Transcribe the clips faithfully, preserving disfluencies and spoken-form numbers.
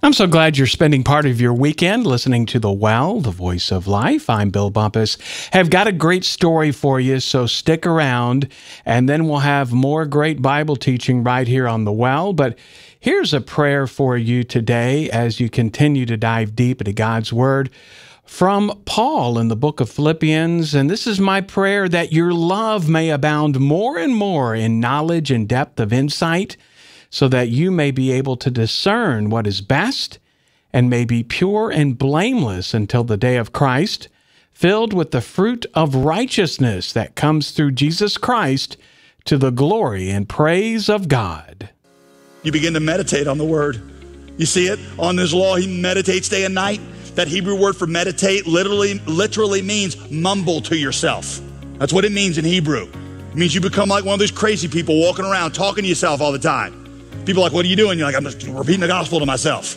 I'm so glad you're spending part of your weekend listening to The Well, the Voice of Life. I'm Bill Bumpus. Have got a great story for you, so stick around, and then we'll have more great Bible teaching right here on The Well. But here's a prayer for you today as you continue to dive deep into God's Word from Paul in the book of Philippians. And this is my prayer, that your love may abound more and more in knowledge and depth of insight, so that you may be able to discern what is best and may be pure and blameless until the day of Christ, filled with the fruit of righteousness that comes through Jesus Christ to the glory and praise of God. You begin to meditate on the Word. You see it? On His law, he meditates day and night. That Hebrew word for meditate literally, literally means mumble to yourself. That's what it means in Hebrew. It means you become like one of those crazy people walking around talking to yourself all the time. People are like, what are you doing? You're like, I'm just repeating the gospel to myself.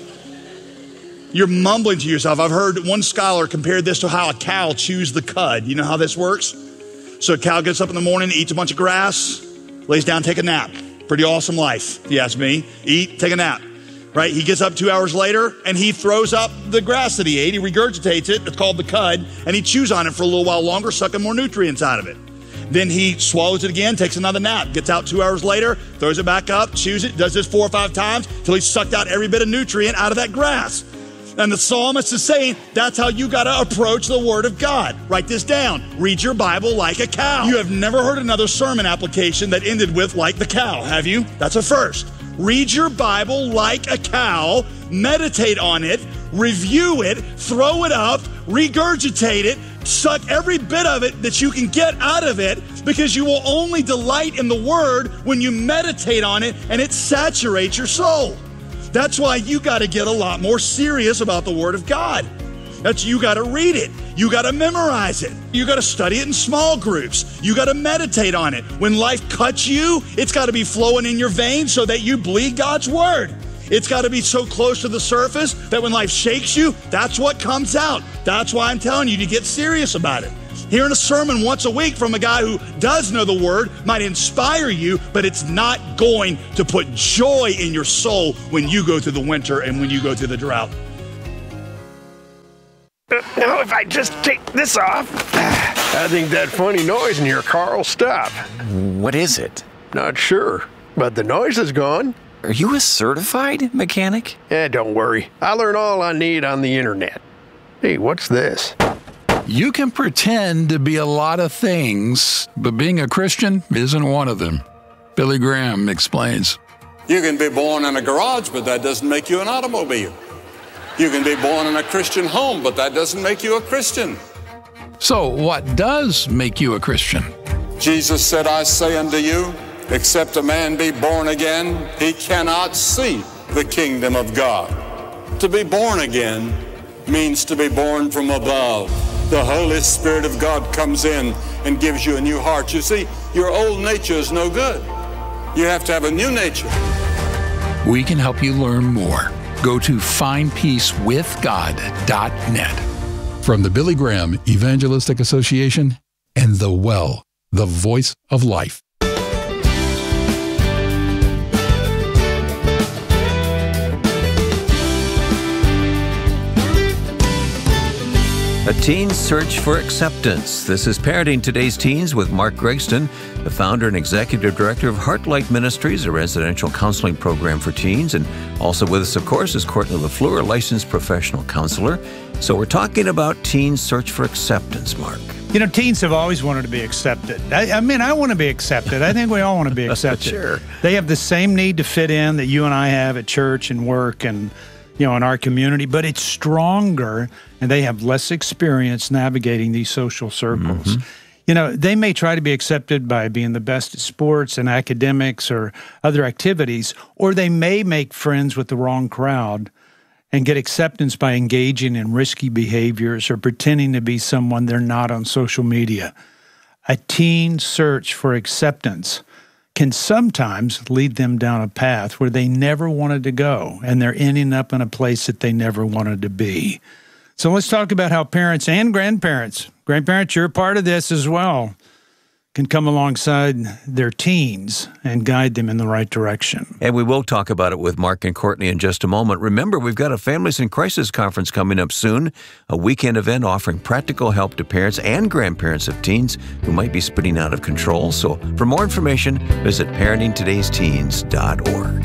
You're mumbling to yourself. I've heard one scholar compared this to how a cow chews the cud. You know how this works? So a cow gets up in the morning, eats a bunch of grass, lays down, take a nap. Pretty awesome life, if you ask me. Eat, take a nap, right? He gets up two hours later and he throws up the grass that he ate. He regurgitates it. It's called the cud. And he chews on it for a little while longer, sucking more nutrients out of it. Then he swallows it again, takes another nap, gets out two hours later, throws it back up, chews it, does this four or five times till he's sucked out every bit of nutrient out of that grass. And the psalmist is saying, that's how you got to approach the Word of God. Write this down. Read your Bible like a cow. You have never heard another sermon application that ended with like the cow, have you? That's a first. Read your Bible like a cow, meditate on it, review it, throw it up, regurgitate it, suck every bit of it that you can get out of it, because you will only delight in the Word when you meditate on it and it saturates your soul. That's why you got to get a lot more serious about the Word of God. That's, you got to read it. You got to memorize it. You got to study it in small groups. You got to meditate on it. When life cuts you, it's got to be flowing in your veins so that you bleed God's Word. It's got to be so close to the surface that when life shakes you, that's what comes out. That's why I'm telling you to get serious about it. Hearing a sermon once a week from a guy who does know the Word might inspire you, but it's not going to put joy in your soul when you go through the winter and when you go through the drought. Uh, now, if I just take this off. I think that funny noise in your car will stop. What is it? Not sure, but the noise is gone. Are you a certified mechanic? Eh, don't worry. I learn all I need on the internet. Hey, what's this? You can pretend to be a lot of things, but being a Christian isn't one of them. Billy Graham explains. You can be born in a garage, but that doesn't make you an automobile. You can be born in a Christian home, but that doesn't make you a Christian. So what does make you a Christian? Jesus said, I say unto you, except a man be born again, he cannot see the kingdom of God. To be born again means to be born from above. The Holy Spirit of God comes in and gives you a new heart. You see, your old nature is no good. You have to have a new nature. We can help you learn more. Go to find peace with god dot net. From the Billy Graham Evangelistic Association and The Well, the Voice of Life. A teen's search for acceptance. This is Parenting Today's Teens with Mark Gregston, the founder and executive director of Heartlight Ministries, a residential counseling program for teens. And also with us, of course, is Courtney LaFleur, a licensed professional counselor. So we're talking about teens' search for acceptance, Mark. You know, teens have always wanted to be accepted. I, I mean, I want to be accepted. I think we all want to be accepted. Sure. They have the same need to fit in that you and I have at church and work and, you know, in our community, but it's stronger, and they have less experience navigating these social circles. Mm-hmm. You know, they may try to be accepted by being the best at sports and academics or other activities, or they may make friends with the wrong crowd and get acceptance by engaging in risky behaviors or pretending to be someone they're not on social media. A teen search for acceptance can sometimes lead them down a path where they never wanted to go, and they're ending up in a place that they never wanted to be. So let's talk about how parents and grandparents, grandparents, you're a part of this as well, can come alongside their teens and guide them in the right direction. And we will talk about it with Mark and Courtney in just a moment. Remember, we've got a Families in Crisis conference coming up soon, a weekend event offering practical help to parents and grandparents of teens who might be spinning out of control. So for more information, visit parenting todays teens dot org.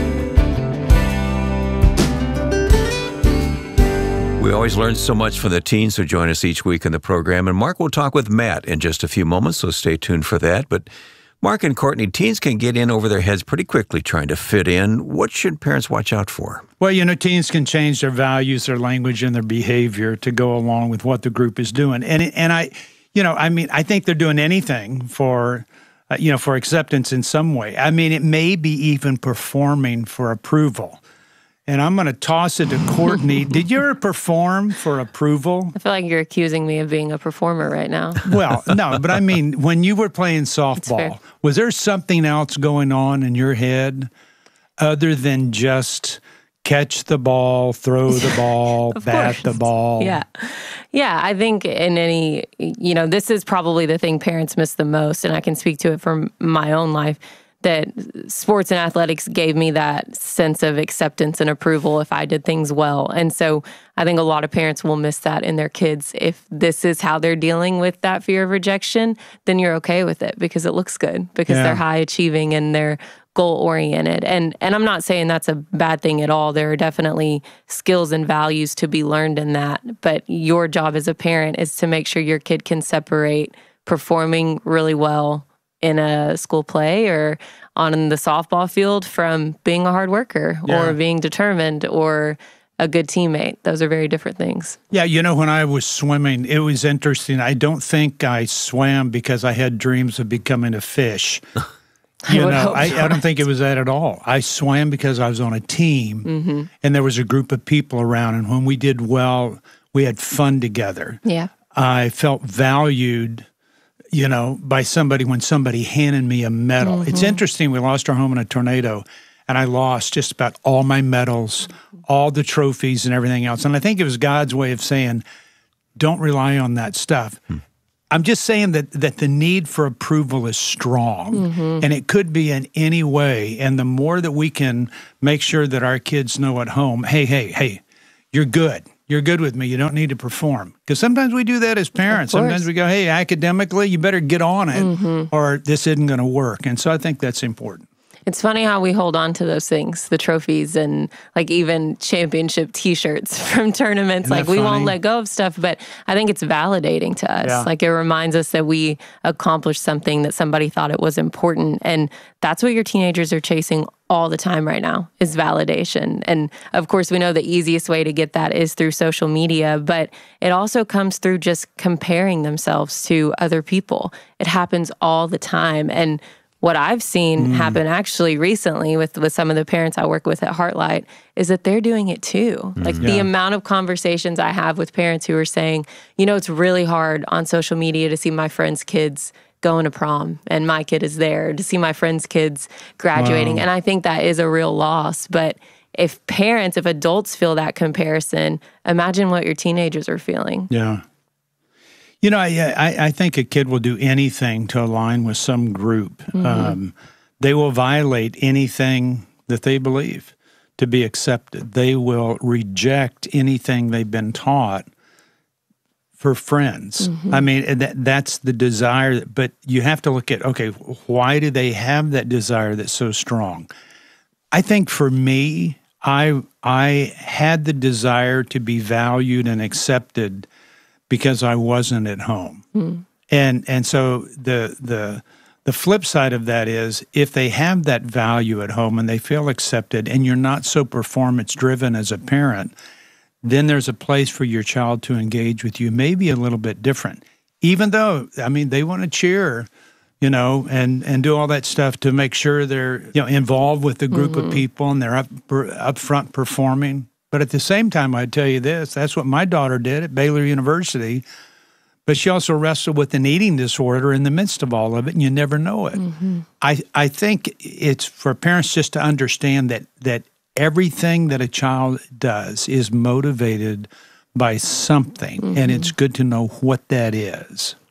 We always learn so much from the teens who join us each week in the program, and Mark will talk with Matt in just a few moments, so stay tuned for that. But Mark and Courtney, teens can get in over their heads pretty quickly trying to fit in. What should parents watch out for? Well, you know, teens can change their values, their language, and their behavior to go along with what the group is doing. And and I, you know, I mean, I think they're doing anything for, uh, you know, for acceptance in some way. I mean, it may be even performing for approval. And I'm going to toss it to Courtney. Did you ever perform for approval? I feel like you're accusing me of being a performer right now. Well, no, but I mean, when you were playing softball, was there something else going on in your head other than just catch the ball, throw the ball, bat course. the ball? Yeah. Yeah, I think in any, you know, this is probably the thing parents miss the most, and I can speak to it from my own life, that sports and athletics gave me that sense of acceptance and approval if I did things well. And so I think a lot of parents will miss that in their kids. If this is how they're dealing with that fear of rejection, then you're okay with it because it looks good, because Yeah. they're high achieving and they're goal-oriented. And and I'm not saying that's a bad thing at all. There are definitely skills and values to be learned in that. But your job as a parent is to make sure your kid can separate performing really well in a school play or on the softball field from being a hard worker Yeah. or being determined or a good teammate. Those are very different things. Yeah, you know, when I was swimming, it was interesting. I don't think I swam because I had dreams of becoming a fish. You would know, hope I, I not. don't think it was that at all. I swam because I was on a team Mm-hmm. and there was a group of people around. And when we did well, we had fun together. Yeah. I felt valued, you know, by somebody when somebody handed me a medal. Mm-hmm. It's interesting. We lost our home in a tornado, and I lost just about all my medals, all the trophies and everything else. And I think it was God's way of saying, don't rely on that stuff. Hmm. I'm just saying that that the need for approval is strong, Mm-hmm. and it could be in any way. And the more that we can make sure that our kids know at home, hey, hey, hey, you're good. You're good with me. You don't need to perform. Because sometimes we do that as parents. course. Sometimes we go, hey, academically, you better get on it Mm-hmm. or this isn't going to work. And so I think that's important. It's funny how we hold on to those things, the trophies and like even championship T-shirts from tournaments. Isn't Like that we funny? won't let go of stuff, but I think it's validating to us. Yeah. Like it reminds us that we accomplished something that somebody thought it was important. And that's what your teenagers are chasing all the time right now is validation. And of course, we know the easiest way to get that is through social media, but it also comes through just comparing themselves to other people. It happens all the time. And what I've seen Mm. happen actually recently with, with some of the parents I work with at Heartlight is that they're doing it too. Like the Yeah. amount of conversations I have with parents who are saying, you know, it's really hard on social media to see my friends' kids going to prom and my kid is there, to see my friends' kids graduating. Wow. And I think that is a real loss. But if parents, if adults feel that comparison, imagine what your teenagers are feeling. Yeah. You know, I, I, I think a kid will do anything to align with some group. Mm-hmm. Um, they will violate anything that they believe to be accepted. They will reject anything they've been taught for friends. Mm-hmm. I mean, that, that's the desire. But you have to look at, okay, why do they have that desire that's so strong? I think for me, I I had the desire to be valued and accepted because I wasn't at home. Mm. And and so the the the flip side of that is if they have that value at home and they feel accepted and you're not so performance driven as a parent, then there's a place for your child to engage with you, maybe a little bit different. Even though, I mean, they want to cheer, you know, and, and do all that stuff to make sure they're, you know, involved with the group Mm-hmm. of people and they're up, up front performing. But at the same time, I'd tell you this, that's what my daughter did at Baylor University. But she also wrestled with an eating disorder in the midst of all of it, and you never know it. Mm-hmm. I, I think it's for parents just to understand that that everything that a child does is motivated by something, Mm-hmm. and it's good to know what that is.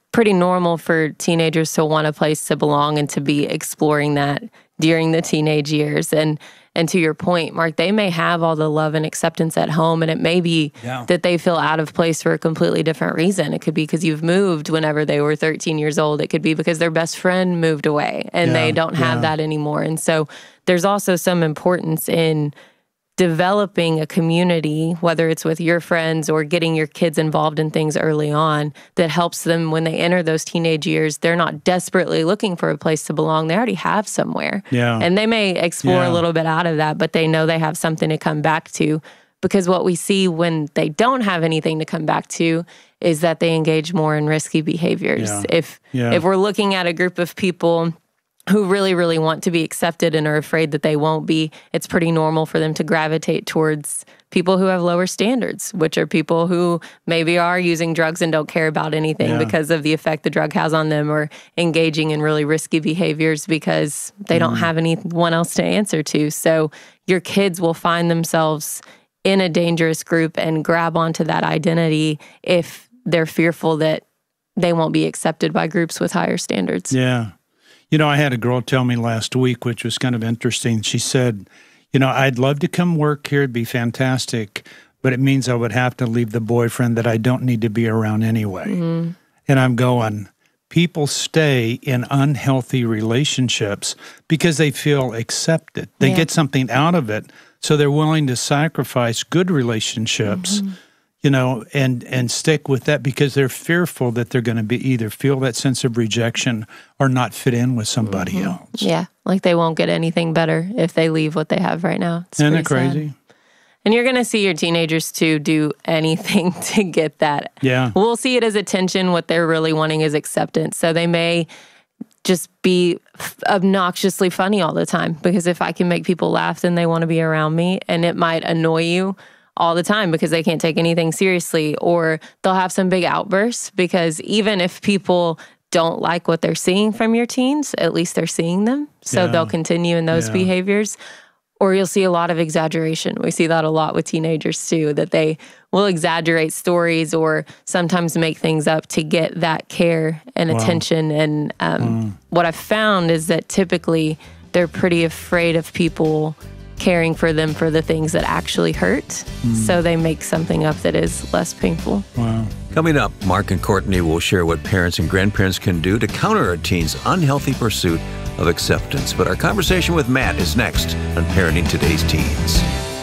pretty normal for teenagers to want a place to belong and to be exploring that during the teenage years. And and to your point, Mark, they may have all the love and acceptance at home, and it may be yeah. that they feel out of place for a completely different reason. It could be because you've moved whenever they were thirteen years old. It could be because their best friend moved away and yeah. they don't have yeah. that anymore. And so there's also some importance in developing a community, whether it's with your friends or getting your kids involved in things early on, that helps them when they enter those teenage years. They're not desperately looking for a place to belong. They already have somewhere. Yeah. And they may explore yeah. a little bit out of that, but they know they have something to come back to. Because what we see when they don't have anything to come back to is that they engage more in risky behaviors. Yeah. If yeah. if we're looking at a group of people who really, really want to be accepted and are afraid that they won't be, it's pretty normal for them to gravitate towards people who have lower standards, which are people who maybe are using drugs and don't care about anything yeah. because of the effect the drug has on them, or engaging in really risky behaviors because they mm. don't have anyone else to answer to. So your kids will find themselves in a dangerous group and grab onto that identity if they're fearful that they won't be accepted by groups with higher standards. Yeah. You know, I had a girl tell me last week, which was kind of interesting. She said, you know, I'd love to come work here. It'd be fantastic, but it means I would have to leave the boyfriend that I don't need to be around anyway. Mm-hmm. And I'm going, people stay in unhealthy relationships because they feel accepted. They yeah. get something out of it, so they're willing to sacrifice good relationships mm-hmm. you know, and, and stick with that because they're fearful that they're going to be either feel that sense of rejection or not fit in with somebody mm-hmm. else. Yeah, like they won't get anything better if they leave what they have right now. It's Isn't that crazy? Sad. And you're going to see your teenagers, too, do anything to get that. Yeah. We'll see it as attention. What they're really wanting is acceptance. So they may just be obnoxiously funny all the time because if I can make people laugh, then they want to be around me, and it might annoy you all the time because they can't take anything seriously, or they'll have some big outbursts because even if people don't like what they're seeing from your teens, at least they're seeing them. So yeah. they'll continue in those yeah. behaviors. Or you'll see a lot of exaggeration. We see that a lot with teenagers too, that they will exaggerate stories or sometimes make things up to get that care and wow. attention. And um, mm. what I've found is that typically they're pretty afraid of people caring for them for the things that actually hurt. Mm. So they make something up that is less painful. Wow. Coming up, Mark and Courtney will share what parents and grandparents can do to counter a teen's unhealthy pursuit of acceptance. But our conversation with Matt is next on Parenting Today's Teens.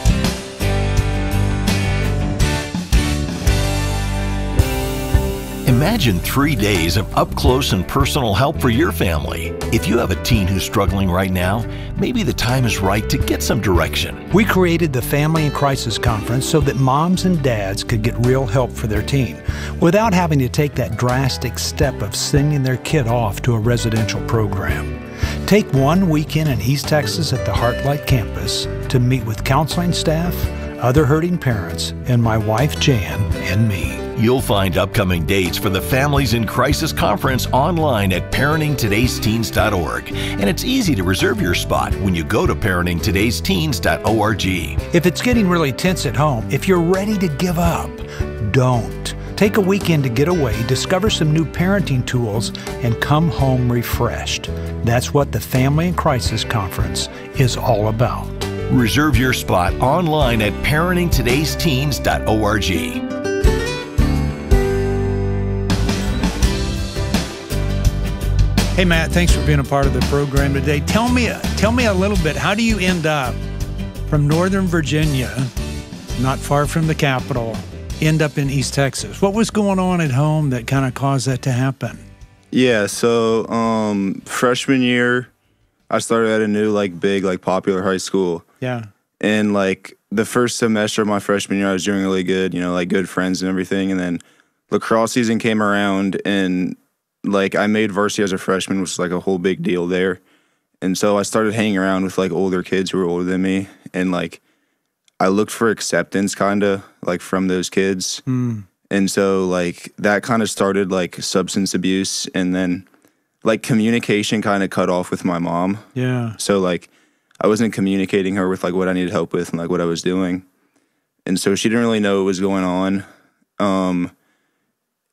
Imagine three days of up-close and personal help for your family. If you have a teen who's struggling right now, maybe the time is right to get some direction. We created the Family in Crisis Conference so that moms and dads could get real help for their teen without having to take that drastic step of sending their kid off to a residential program. Take one weekend in East Texas at the Heartlight campus to meet with counseling staff, other hurting parents, and my wife Jan and me. You'll find upcoming dates for the Families in Crisis Conference online at parenting todays teens dot org. And it's easy to reserve your spot when you go to parenting todays teens dot org. If it's getting really tense at home, if you're ready to give up, don't. Take a weekend to get away, discover some new parenting tools, and come home refreshed. That's what the Family in Crisis Conference is all about. Reserve your spot online at parenting todays teens dot org. Hey, Matt, thanks for being a part of the program today. Tell me, tell me a little bit, how do you end up from Northern Virginia, not far from the capital, end up in East Texas? What was going on at home that kind of caused that to happen? Yeah, so um, freshman year, I started at a new, like, big, like, popular high school. Yeah. And, like, the first semester of my freshman year, I was doing really good, you know, like, good friends and everything. And then lacrosse season came around, and like I made varsity as a freshman, which was like a whole big deal there. And so I started hanging around with like older kids who were older than me. And like I looked for acceptance kind of like from those kids. Mm. And so like that kind of started like substance abuse. And then like communication kind of cut off with my mom. Yeah. So like I wasn't communicating her with like what I needed help with and like what I was doing. And so she didn't really know what was going on. Um,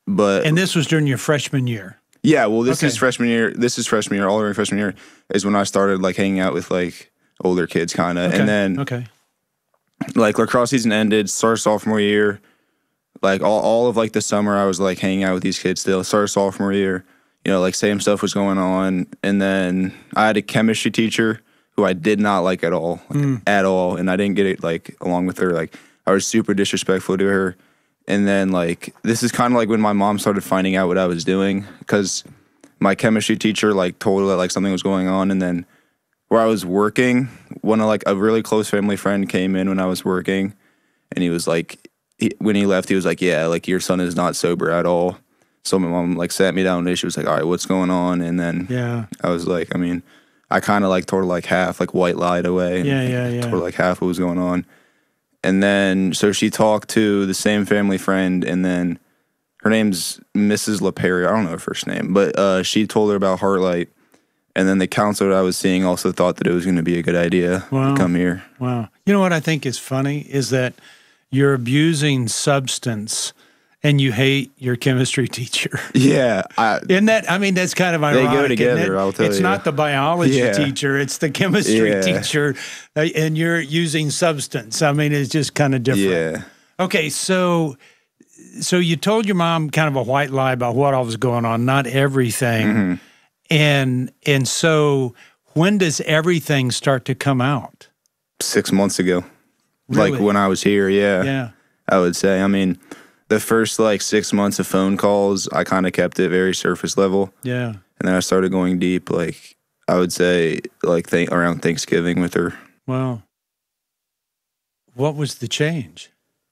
but and this was during your freshman year. Yeah, well, this Okay. is freshman year. This is freshman year. All during freshman year is when I started like hanging out with like older kids, kind of. Okay. And then okay, like lacrosse season ended, started sophomore year. Like all, all of like the summer, I was like hanging out with these kids still. Started sophomore year, you know, like same stuff was going on. And then I had a chemistry teacher who I did not like at all, like, Mm. at all. And I didn't get it like along with her. Like I was super disrespectful to her. And then like this is kind of like when my mom started finding out what I was doing, because my chemistry teacher like told her that like something was going on. And then where I was working, one of like a really close family friend came in when I was working, and he was like, he, when he left, he was like, yeah, like your son is not sober at all. So my mom like sat me down and she was like, all right, what's going on? And then yeah, I was like, I mean, I kind of like told her like half, like white lied away. and Yeah, yeah, yeah. Told her like half what was going on. And then, so she talked to the same family friend, and then her name's Missus LaPerry. I don't know her first name, but uh, she told her about Heartlight. And then the counselor I was seeing also thought that it was going to be a good idea Wow. to come here. wow. You know what I think is funny is that you're abusing substance and you hate your chemistry teacher. Yeah. I, Isn't that, I mean, that's kind of They ironic. go isn't together, it? I'll tell It's you. not the biology Yeah. teacher, it's the chemistry Yeah. teacher, uh, and you're using substance. I mean, it's just kind of different. yeah. Okay, so so you told your mom kind of a white lie about what all was going on, not everything. Mm-hmm. And and so when does everything start to come out? Six months ago. Really? Like when I was here, yeah. Yeah. I would say. I mean, the first like six months of phone calls, I kind of kept it very surface level. Yeah. And then I started going deep, like, I would say, like, th- around Thanksgiving with her. Well, what was the change?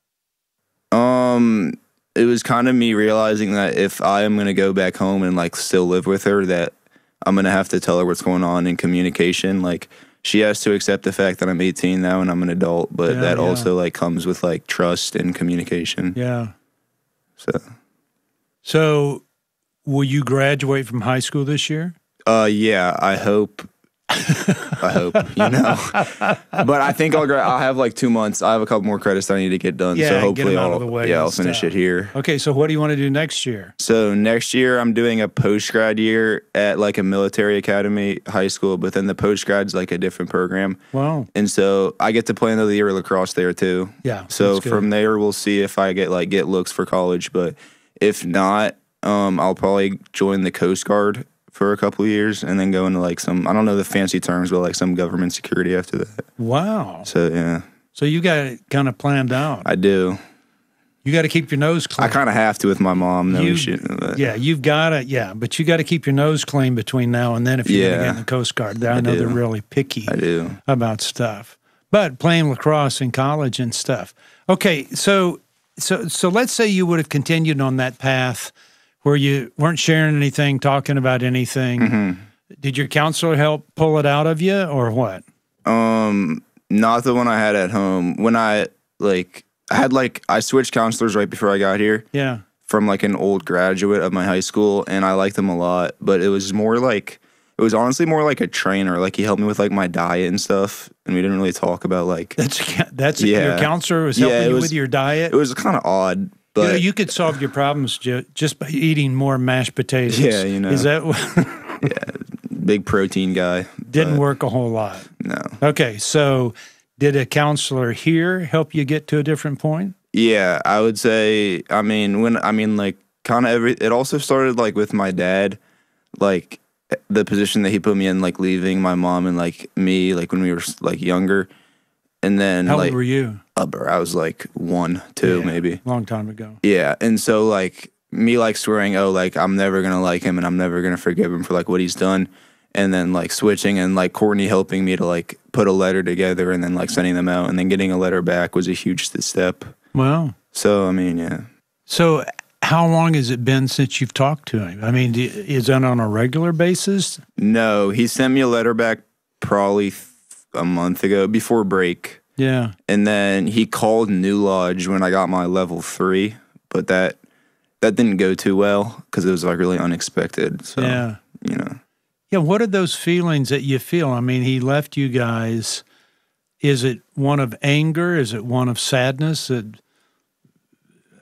Um, it was kind of me realizing that if I am going to go back home and, like, still live with her, that I'm going to have to tell her what's going on in communication. Like, she has to accept the fact that I'm eighteen now and I'm an adult, but Yeah, that yeah. also, like, comes with, like, trust and communication. Yeah. So, So will you graduate from high school this year? uh, yeah, I hope. I hope, you know. But I think I'll gra- I'll have like two months. I have a couple more credits that I need to get done. Yeah, so get hopefully them out I'll, of the way yeah, and I'll finish stuff. it here. Okay, so what do you want to do next year? So next year I'm doing a post grad year at like a military academy high school, but then the post grad's like a different program. Wow. And so I get to play another year of lacrosse there too. Yeah, So that's good. from there we'll see if I get like get looks for college, but if not, um, I'll probably join the Coast Guard for a couple of years and then go into like some, I don't know the fancy terms, but like some government security after that. Wow. So yeah, So you got it kind of planned out. I do. You got to keep your nose clean. I kind of have to with my mom. No, You- we shouldn't. But Yeah, you've got to, yeah, but you got to keep your nose clean between now and then if you're going to Yeah. get in the Coast Guard. I, I know do. they're really picky I do. about stuff. But playing lacrosse in college and stuff. Okay, so so so let's say you would have continued on that path where you weren't sharing anything, talking about anything. Mm-hmm. Did your counselor help pull it out of you or what? Um, not the one I had at home. When I like, I had like I switched counselors right before I got here Yeah. from like an old graduate of my high school, and I liked him a lot. But it was more like it was honestly more like a trainer. Like he helped me with like my diet and stuff, and we didn't really talk about like That's that's Yeah. your counselor was helping Yeah, it you was- with your diet. it was kind of odd. But you know, you could solve your problems ju- just by eating more mashed potatoes. Yeah, you know. Is that what big protein guy. didn't but work a whole lot? No. Okay, so did a counselor here help you get to a different point? Yeah, I would say. I mean, when I mean, like, kind of every. It also started like with my dad, like the position that he put me in, like leaving my mom and like me, like when we were like younger, and then How like old were you? uh, bro, I was like one, two, Yeah, maybe. long time ago. Yeah, and so like me like swearing, oh, like I'm never gonna like him and I'm never gonna forgive him for like what he's done, and then like switching and like Courtney helping me to like put a letter together and then like sending them out and then getting a letter back was a huge step. Wow. So I mean, yeah. So how long has it been since you've talked to him? I mean, do- is that on a regular basis? No, he sent me a letter back probably th- a month ago before break. Yeah. And then he called New Lodge when I got my level three, but that that didn't go too well because it was like really unexpected. So, Yeah. you know. Yeah, what are those feelings that you feel? I mean, he left you guys. Is it one of anger? Is it one of sadness? It,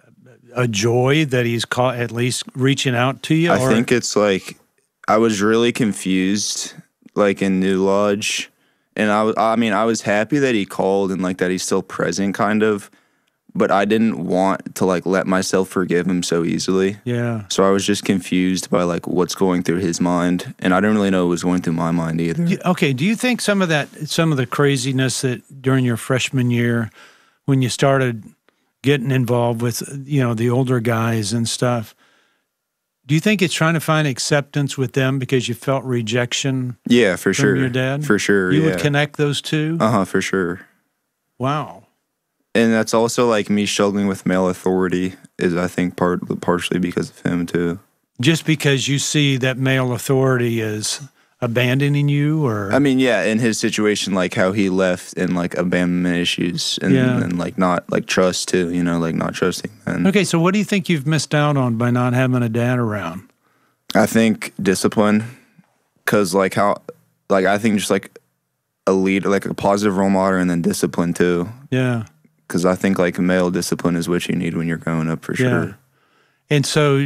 a joy that he's caught, at least reaching out to you? I or? think it's like I was really confused, like in New Lodge, and I was, I mean, I was happy that he called and like that he's still present, kind of, but I didn't want to like let myself forgive him so easily. Yeah. So I was just confused by like what's going through his mind, and I didn't really know what was going through my mind either. You- Okay, do you think some of that, some of the craziness that during your freshman year, when you started getting involved with, you know, the older guys and stuff, do you think it's trying to find acceptance with them because you felt rejection? Yeah, for from sure. your dad? For sure, You yeah. would connect those two? Uh-huh, for sure. Wow. And that's also like me struggling with male authority is, I think, part partially because of him too. Just because you see that male authority is abandoning you, or? I mean, yeah, in his situation, like how he left and like abandonment issues and, Yeah. and like not like trust too, you know, like not trusting men. Okay, so what do you think you've missed out on by not having a dad around? I think discipline, because like how, like I think just like a lead, like a positive role model, and then discipline too. Yeah. Because I think like male discipline is what you need when you're growing up for sure. Yeah. And so,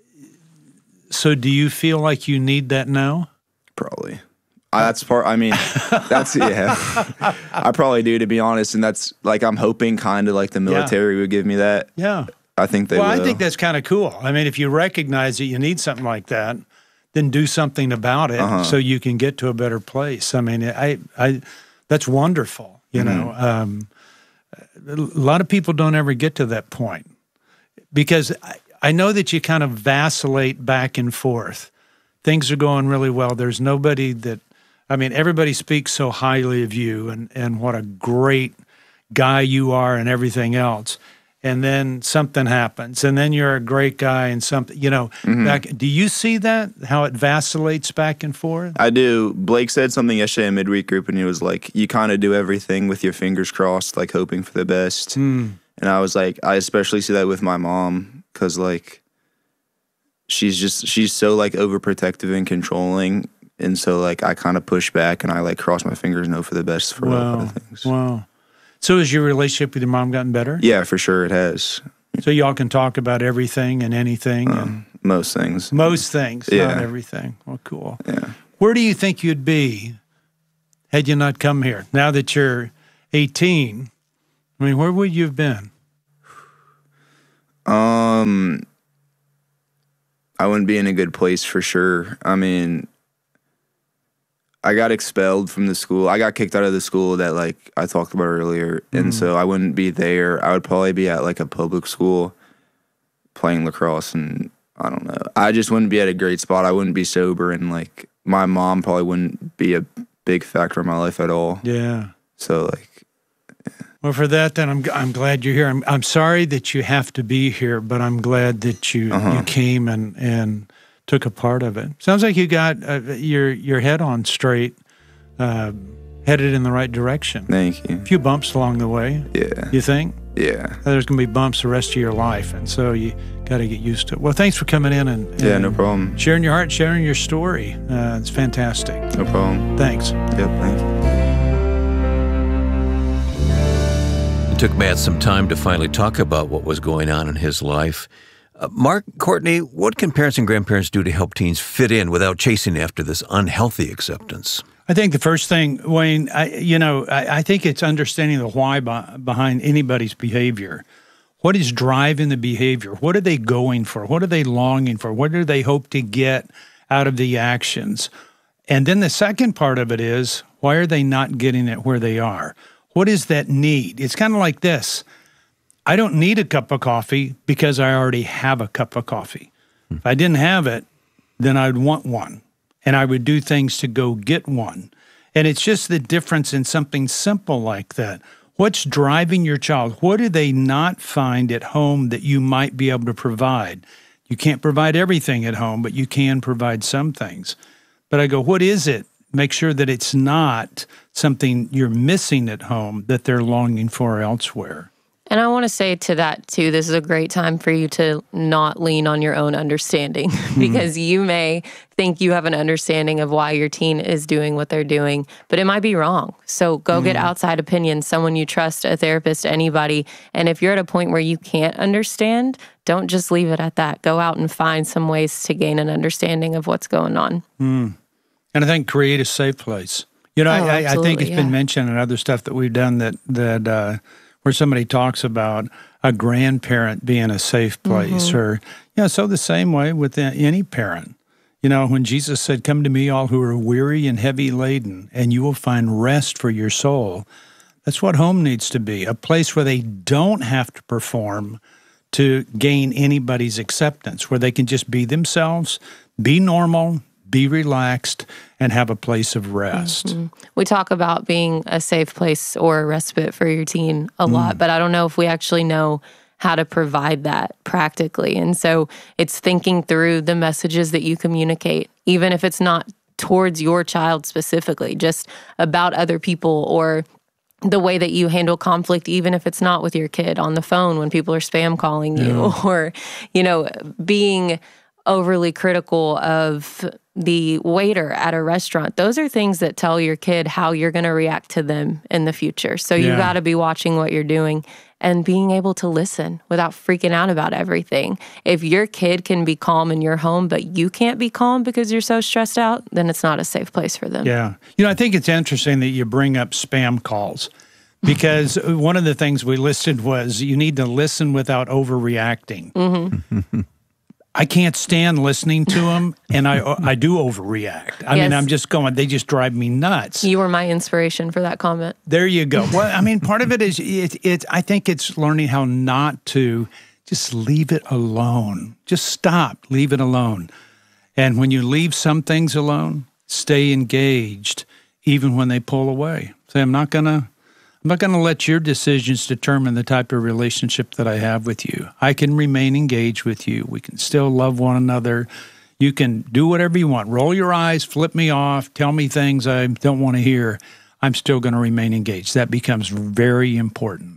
so do you feel like you need that now? Probably. I, that's part, I mean, that's, yeah. I probably do, to be honest. And that's like, I'm hoping kind of like the military would give me that. Yeah. I think they well, will. I think that's kind of cool. I mean, if you recognize that you need something like that, then do something about it Uh-huh. so you can get to a better place. I mean, I, I, that's wonderful. You Mhm. know, um, a lot of people don't ever get to that point because I, I know that you kind of vacillate back and forth. Things are going really well. There's nobody that, I mean, everybody speaks so highly of you and, and what a great guy you are and everything else. And then something happens, and then you're a great guy and something, you know, Mhm. back, do you see that, how it vacillates back and forth? I do. Blake said something yesterday in midweek group, and he was like, you kind of do everything with your fingers crossed, like hoping for the best. Hmm. And I was like, I especially see that with my mom, because like, she's just, she's so like overprotective and controlling. And so like, I kind of push back and I like cross my fingers and hope for the best for a lot Wow. of things. Wow. So has your relationship with your mom gotten better? Yeah, for sure it has. So y'all can talk about everything and anything and Most things. most things, Yeah. not everything. Well, cool. Yeah. Where do you think you'd be had you not come here? Now that you're eighteen, I mean, where would you have been? Um, I wouldn't be in a good place for sure. I mean, I got expelled from the school. I got kicked out of the school that like I talked about earlier, and Mhm. so I wouldn't be there. I would probably be at like a public school playing lacrosse, and I don't know. I just wouldn't be at a great spot. I wouldn't be sober, and like my mom probably wouldn't be a big factor in my life at all. Yeah. So like, Well, for that, then I'm I'm glad you're here. I'm I'm sorry that you have to be here, but I'm glad that you Uh-huh. you came and and took a part of it. Sounds like you got uh, your your head on straight, uh, headed in the right direction. thank you. A few bumps along the way. Yeah. You think? Yeah. There's going to be bumps the rest of your life, and so you got to get used to it. Well, thanks for coming in and, and Yeah, no problem. sharing your heart, sharing your story. Uh, it's fantastic. No problem. Thanks. Yep, thank you. It took Matt some time to finally talk about what was going on in his life. Uh, Mark, Courtney, what can parents and grandparents do to help teens fit in without chasing after this unhealthy acceptance? I think the first thing, Wayne, I, you know, I, I think it's understanding the why by, behind anybody's behavior. What is driving the behavior? What are they going for? What are they longing for? What do they hope to get out of the actions? And then the second part of it is, why are they not getting it where they are? What is that need? It's kind of like this. I don't need a cup of coffee because I already have a cup of coffee. If I didn't have it, then I'd want one. And I would do things to go get one. And it's just the difference in something simple like that. What's driving your child? What do they not find at home that you might be able to provide? You can't provide everything at home, but you can provide some things. But I go, what is it? Make sure that it's not something you're missing at home that they're longing for elsewhere. And I want want to say to that, too, this is a great time for you to not lean on your own understanding because you may think you have an understanding of why your teen is doing what they're doing, but it might be wrong. So go get outside opinion, someone you trust, a therapist, anybody. And if you're at a point where you can't understand, don't just leave it at that. Go out and find some ways to gain an understanding of what's going on. Mm. And I think create a safe place. You know, Oh, I, I think it's yeah. been mentioned in other stuff that we've done that that uh, where somebody talks about a grandparent being a safe place, Mhm. or you know, so the same way with any parent. You know, when Jesus said, "Come to me, all who are weary and heavy laden, and you will find rest for your soul." That's what home needs to be, a place where they don't have to perform to gain anybody's acceptance, where they can just be themselves, be normal, be relaxed, and have a place of rest. Mhm. We talk about being a safe place or a respite for your teen a lot, but I don't know if we actually know how to provide that practically. And so it's thinking through the messages that you communicate, even if it's not towards your child specifically, just about other people, or the way that you handle conflict, even if it's not with your kid, on the phone when people are spam calling you, Yeah. or, you know, being overly critical of the waiter at a restaurant. Those are things that tell your kid how you're going to react to them in the future. So you Yeah. got to be watching what you're doing and being able to listen without freaking out about everything. If your kid can be calm in your home, but you can't be calm because you're so stressed out, then it's not a safe place for them. Yeah. You know, I think it's interesting that you bring up spam calls, because one of the things we listed was you need to listen without overreacting. Mm-hmm. I can't stand listening to them, and I I do overreact. I mean, Yes. I'm just going, they just drive me nuts. You were my inspiration for that comment. There you go. Well, I mean, part of it is it, it. I think it's learning how not to just leave it alone. Just stop, leave it alone. And when you leave some things alone, stay engaged, even when they pull away. Say, I'm not gonna, I'm not gonna let your decisions determine the type of relationship that I have with you. I can remain engaged with you. We can still love one another. You can do whatever you want. Roll your eyes, flip me off, tell me things I don't want to hear. I'm still going to remain engaged. That becomes very important.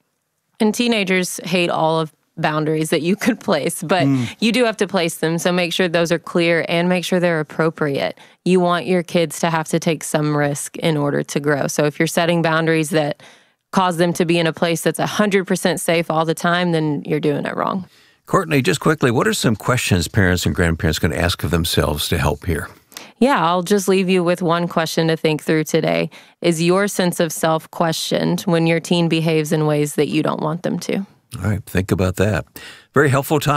And teenagers hate all of boundaries that you could place, but Mm. you do have to place them. So make sure those are clear and make sure they're appropriate. You want your kids to have to take some risk in order to grow. So if you're setting boundaries that cause them to be in a place that's one hundred percent safe all the time, then you're doing it wrong. Courtney, just quickly, what are some questions parents and grandparents can ask of themselves to help here? Yeah, I'll just leave you with one question to think through today. Is your sense of self questioned when your teen behaves in ways that you don't want them to? All right, think about that. Very helpful topic.